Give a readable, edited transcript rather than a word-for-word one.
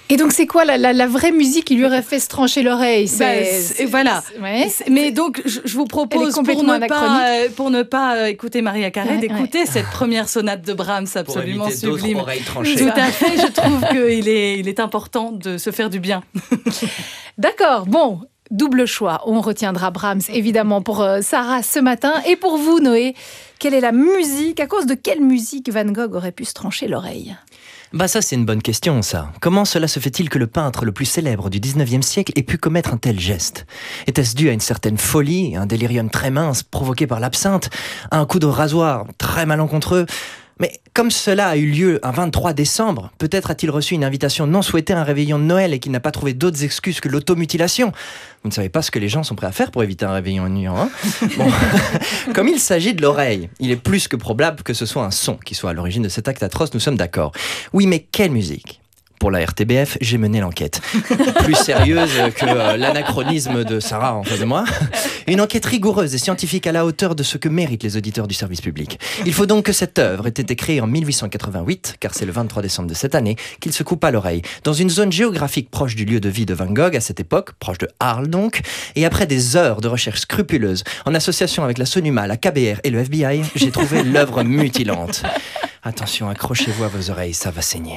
Et donc c'est quoi la vraie musique qui lui aurait fait se trancher l'oreille? Voilà. Ouais. Mais donc je vous propose, pour ne pas écouter Maria Carré, d'écouter cette première sonate de Brahms absolument pour éviter sublime. Oreilles tranchées. Tout à fait, je trouve qu'il est important de se faire du bien. D'accord, bon, double choix. On retiendra Brahms, évidemment, pour Sarah ce matin. Et pour vous, Noé, quelle est la musique, à cause de quelle musique Van Gogh aurait pu se trancher l'oreille? Ça c'est une bonne question ça. Comment cela se fait-il que le peintre le plus célèbre du 19e siècle ait pu commettre un tel geste? Était-ce dû à une certaine folie, un délirium très mince provoqué par l'absinthe, à un coup de rasoir très malencontreux? Mais comme cela a eu lieu un 23 décembre, peut-être a-t-il reçu une invitation non souhaitée à un réveillon de Noël et qu'il n'a pas trouvé d'autres excuses que l'automutilation. Vous ne savez pas ce que les gens sont prêts à faire pour éviter un réveillon ennuyant, hein? Bon. Comme il s'agit de l'oreille, il est plus que probable que ce soit un son qui soit à l'origine de cet acte atroce, nous sommes d'accord. Oui, mais quelle musique? Pour la RTBF, j'ai mené l'enquête. Plus sérieuse que l'anachronisme de Sarah en face de moi. Une enquête rigoureuse et scientifique à la hauteur de ce que méritent les auditeurs du service public. Il faut donc que cette œuvre ait été créée en 1888, car c'est le 23 décembre de cette année qu'il se coupa l'oreille, dans une zone géographique proche du lieu de vie de Van Gogh à cette époque, proche de Arles donc, et après des heures de recherche scrupuleuse, en association avec la SONUMA, la KBR et le FBI, j'ai trouvé l'œuvre mutilante. Attention, accrochez-vous à vos oreilles, ça va saigner.